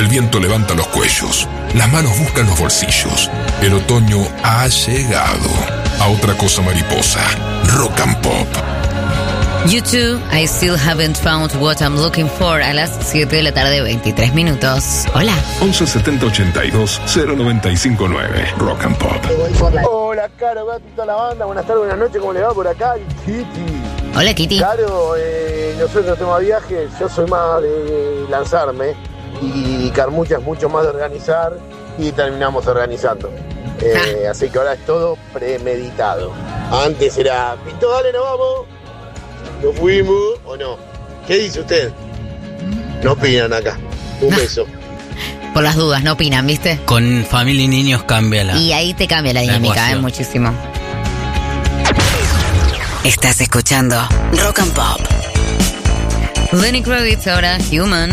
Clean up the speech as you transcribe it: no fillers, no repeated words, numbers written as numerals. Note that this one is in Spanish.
El viento levanta los cuellos, las manos buscan los bolsillos. El otoño ha llegado. A otra cosa mariposa, Rock and Pop. U2, I Still Haven't Found What I'm Looking For, a las 7 de la tarde, 23 minutos. Hola. 11 70 82 095 9. Rock and Pop. Hola, Caro, gatito, la banda. Buenas tardes, buenas noches. ¿Cómo le va por acá? Kitty. Hola, Kitty. Caro, nosotros no tenemos viajes. Yo soy más de lanzarme y Carmucha es mucho más de organizar y terminamos organizando. Así que ahora es todo premeditado. Antes era, Pito, dale, nos vamos. ¿Nos fuimos o no? ¿Qué dice usted? No opinan acá. Un beso. Por las dudas, no opinan, ¿viste? Con familia y niños cambia la... Y ahí te cambia la dinámica, muchísimo. Estás escuchando Rock and Pop. Lenny Kravitz ahora, Human.